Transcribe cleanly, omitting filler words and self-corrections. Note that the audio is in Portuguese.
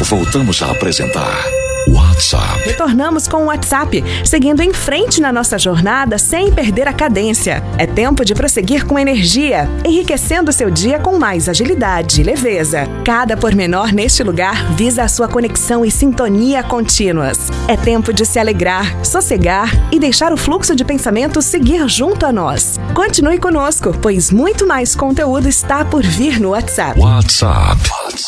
Voltamos a apresentar WhatsApp. Retornamos com o WhatsApp, seguindo em frente na nossa jornada sem perder a cadência. É tempo de prosseguir com energia, enriquecendo seu dia com mais agilidade e leveza. Cada pormenor neste lugar visa a sua conexão e sintonia contínuas. É tempo de se alegrar, sossegar e deixar o fluxo de pensamento seguir junto a nós. Continue conosco, pois muito mais conteúdo está por vir no WhatsApp. WhatsApp.